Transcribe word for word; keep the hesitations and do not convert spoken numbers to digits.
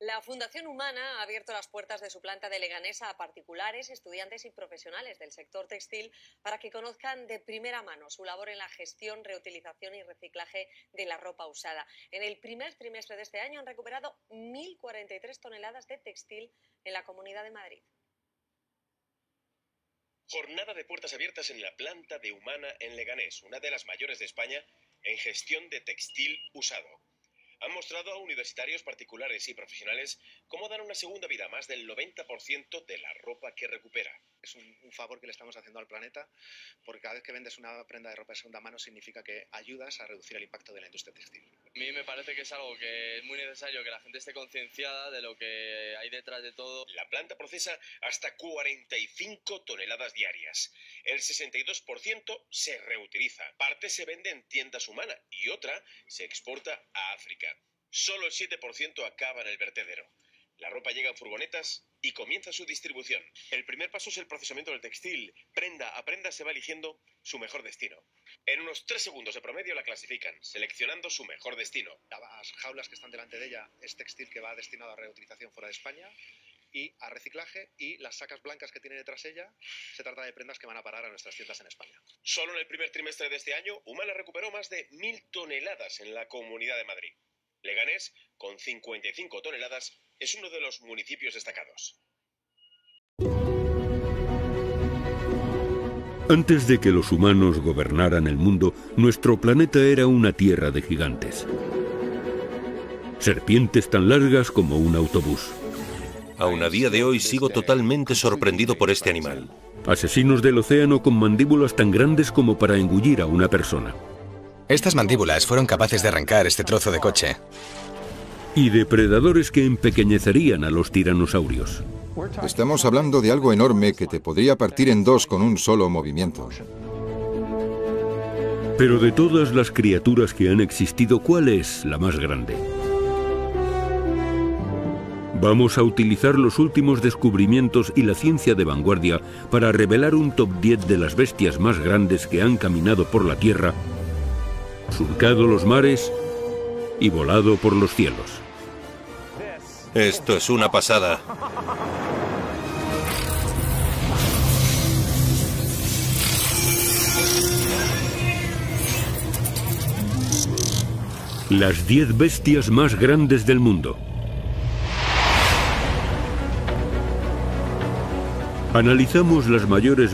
La Fundación Humana ha abierto las puertas de su planta de Leganés a particulares, estudiantes y profesionales del sector textil para que conozcan de primera mano su labor en la gestión, reutilización y reciclaje de la ropa usada. En el primer trimestre de este año han recuperado mil cuarenta y tres toneladas de textil en la Comunidad de Madrid. Jornada de puertas abiertas en la planta de Humana en Leganés, una de las mayores de España en gestión de textil usado. Han mostrado a universitarios, particulares y profesionales cómo dan una segunda vida a más del noventa por ciento de la ropa que recupera. Es un, un favor que le estamos haciendo al planeta, porque cada vez que vendes una prenda de ropa de segunda mano significa que ayudas a reducir el impacto de la industria textil. A mí me parece que es algo que es muy necesario, que la gente esté concienciada de lo que hay detrás de todo. La planta procesa hasta cuarenta y cinco toneladas diarias. El sesenta y dos por ciento se reutiliza. Parte se vende en tiendas Humana y otra se exporta a África. Solo el siete por ciento acaba en el vertedero. La ropa llega en furgonetas y comienza su distribución. El primer paso es el procesamiento del textil. Prenda a prenda se va eligiendo su mejor destino. En unos tres segundos de promedio la clasifican, seleccionando su mejor destino. Las jaulas que están delante de ella es textil que va destinado a reutilización fuera de España y a reciclaje, y las sacas blancas que tiene detrás ella se trata de prendas que van a parar a nuestras tiendas en España. Solo en el primer trimestre de este año, Humana recuperó más de mil toneladas en la Comunidad de Madrid. Leganés, con cincuenta y cinco toneladas, es uno de los municipios destacados. Antes de que los humanos gobernaran el mundo, nuestro planeta era una tierra de gigantes. Serpientes tan largas como un autobús. Aún a día de hoy sigo totalmente sorprendido por este animal. Asesinos del océano con mandíbulas tan grandes como para engullir a una persona. Estas mandíbulas fueron capaces de arrancar este trozo de coche. Y depredadores que empequeñecerían a los tiranosaurios. Estamos hablando de algo enorme que te podría partir en dos con un solo movimiento. Pero de todas las criaturas que han existido, ¿cuál es la más grande? Vamos a utilizar los últimos descubrimientos y la ciencia de vanguardia para revelar un top diez de las bestias más grandes que han caminado por la Tierra, surcado los mares y volado por los cielos. Esto es una pasada. Las diez bestias más grandes del mundo. Analizamos las mayores